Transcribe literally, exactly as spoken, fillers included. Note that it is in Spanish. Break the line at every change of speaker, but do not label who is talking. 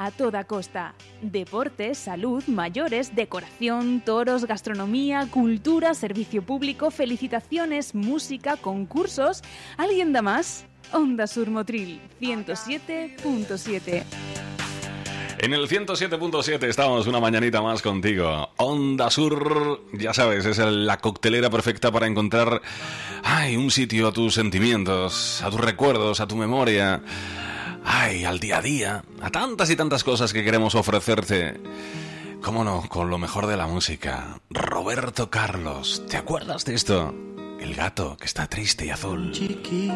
a toda costa. Deportes, salud, mayores, decoración, toros, gastronomía, cultura, servicio público, felicitaciones, música, concursos. ¿Alguien da más? Onda Sur Motril, ciento siete punto siete.
En el ciento siete punto siete estamos una mañanita más contigo. Onda Sur, ya sabes, es la coctelera perfecta para encontrar ay, un sitio a tus sentimientos, a tus recuerdos, a tu memoria, ay, al día a día, a tantas y tantas cosas que queremos ofrecerte. ¿Cómo no? Con lo mejor de la música. Roberto Carlos, ¿te acuerdas de esto? El gato que está triste y azul. Chiqui.